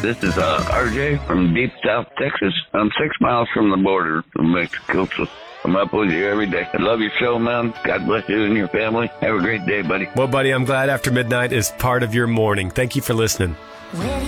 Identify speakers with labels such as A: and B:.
A: This is RJ from Deep South Texas. I'm 6 miles from the border of Mexico, so I'm up with you every day. I love your show, man. God bless you and your family. Have a great day, buddy.
B: Well, buddy, I'm glad After Midnight is part of your morning. Thank you for listening.